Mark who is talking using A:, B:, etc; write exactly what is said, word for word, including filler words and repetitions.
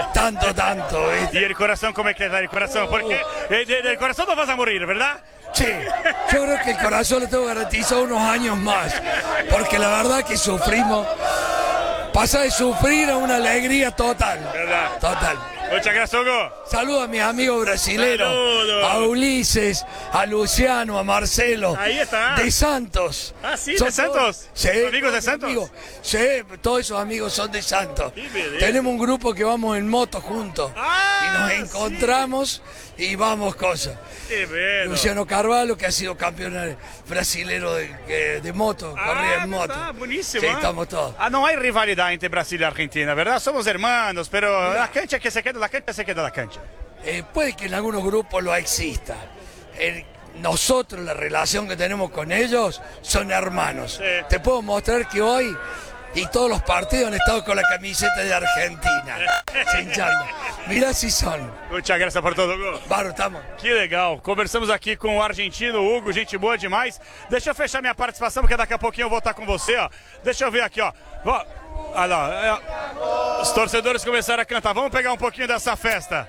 A: tanto, tanto. ¿viste?
B: ¿Y el corazón cómo es que está el corazón? Porque eh, de- del corazón no vas a morir, ¿verdad?
A: Sí, yo creo que el corazón lo tengo garantizado unos años más, porque la verdad que sufrimos, pasa de sufrir a una alegría total,
B: ¿Verdad?
A: total.
B: Muchas gracias, Hugo.
A: Saludo a mis amigos brasileños,
B: Saludos.
A: a Ulises, a Luciano, a Marcelo.
B: Ahí está.
A: De Santos.
B: Ah, sí,
A: Son
B: de Santos.
A: todos- Sí,
B: ¿Amigos de Santos?
A: amigos. Sí, todos esos amigos son de Santos.
B: Qué belleza.
A: Tenemos un grupo que vamos en moto juntos.
B: Ah,
A: y nos encontramos y vamos cosas.
B: Qué bueno.
A: Luciano Carvalho, que ha sido campeón brasilero de, de- de moto, corrida en moto.
B: Ah, buenísimo.
A: Sí,
B: ¿eh?
A: estamos todos.
B: Ah, no hay rivalidad entre Brasil y Argentina, ¿verdad? Somos hermanos, pero la cancha que se queda, la cancha se queda la cancha.
A: Eh, puede que en algunos grupos lo exista. El- nosotros, la relación que tenemos con ellos, son hermanos.
B: Sí.
A: Te puedo mostrar que hoy y todos los partidos han estado con la camiseta de Argentina, hinchando. Mirá si son.
B: Muchas gracias por todo, Hugo.
A: Baro, estamos.
B: Que legal. Conversamos aqui com o argentino Hugo, gente boa demais. Deixa eu fechar minha participação, porque daqui a pouquinho eu vou estar com você, ó. Deixa eu ver aqui, ó. Ó, olha lá. é, Os torcedores começaram a cantar. Vamos pegar um pouquinho dessa festa.